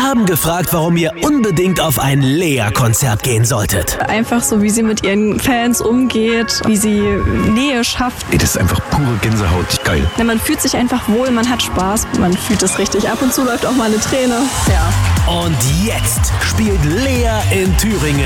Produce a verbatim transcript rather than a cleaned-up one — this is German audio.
haben gefragt, warum ihr unbedingt auf ein Lea-Konzert gehen solltet. Einfach so, wie sie mit ihren Fans umgeht, wie sie Nähe schafft. Ey, das ist einfach pure Gänsehaut. Geil. Ja, man fühlt sich einfach wohl, man hat Spaß, man fühlt es richtig. Ab und zu läuft auch mal eine Träne. Ja. Und jetzt spielt Lea in Thüringen